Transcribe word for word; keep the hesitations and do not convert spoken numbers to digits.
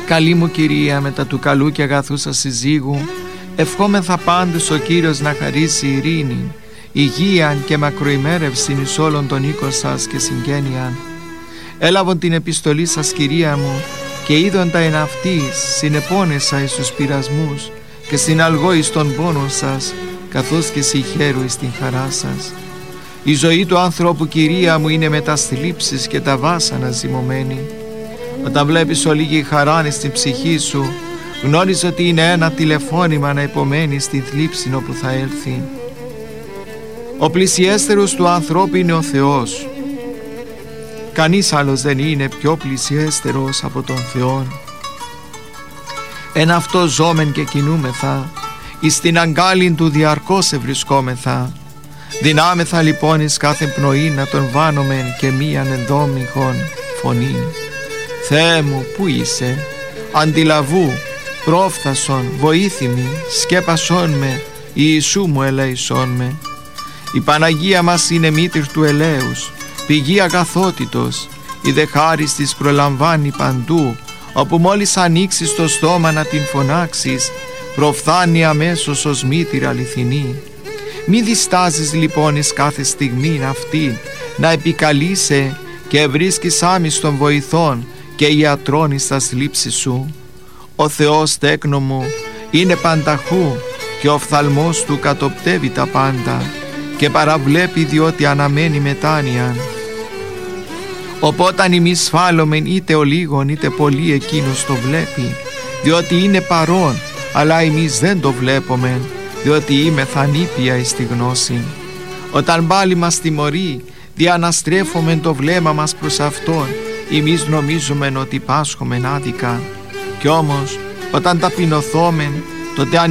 Καλή μου Κυρία, μετά του καλού και αγαθού σας συζύγου, ευχόμεθα πάντως ο Κύριος να χαρίσει ειρήνη, υγείαν και μακροημέρευσιν εις όλων των οίκων σας και συγγένειαν. Έλαβον την επιστολή σας, Κυρία μου, και είδοντα εν αυτής συνεπώνεσα εις τους πειρασμούς και συναλγώ εις τον πόνον σας, καθώς και συγχαίρω εις την χαρά σας. Η ζωή του ανθρώπου, Κυρία μου, είναι με τα θλίψεις και τα βάσανα ζυμωμένη. Όταν βλέπεις ολίγη χαρά στην ψυχή σου, γνώριζε ότι είναι ένα τηλεφώνημα να υπομένει στην θλίψη όπου θα έλθει. Ο πλησιέστερος του ανθρώπου είναι ο Θεός. Κανείς άλλος δεν είναι πιο πλησιέστερος από τον Θεόν. Εν αυτό ζώμεν και κινούμεθα, εις την αγκάλιν του διαρκώς ευρισκόμεθα. Δυνάμεθα λοιπόν εις κάθε πνοή να τον βάνομεν και μίαν ενδόμηχον φωνήν. Θεέ μου, πού είσαι, αντιλαβού, πρόφθασον, βοήθημη, σκέπασόν με, Ιησού μου ελέησόν με. Η Παναγία μας είναι μήτηρ του ελέους, πηγή αγαθότητος, η δε χάρις της προλαμβάνει παντού, όπου μόλις ανοίξεις το στόμα να την φωνάξεις, προφθάνει αμέσως ως μήτηρ αληθινή. Μη διστάζεις λοιπόν εις κάθε στιγμή αυτή να επικαλείσαι και βρίσκεις άμυστον βοηθών και ιατρών εις τα θλίψεις σου. Ο Θεός, τέκνο μου, είναι πανταχού και ο οφθαλμός του κατοπτεύει τα πάντα και παραβλέπει διότι αναμένει μετάνοιαν. Οπότε ημείς σφάλομεν είτε ο λίγον είτε πολύ, εκείνος το βλέπει, διότι είναι παρόν, αλλά εμείς δεν το βλέπομεν, διότι είμαι νήπια εις τη γνώση. Όταν πάλι μας τιμωρεί, διαναστρέφομεν το βλέμμα μας προς Αυτόν, εμείς νομίζομεν ότι πάσχομεν άδικα. Κι όμως όταν ταπεινωθόμεν, τότε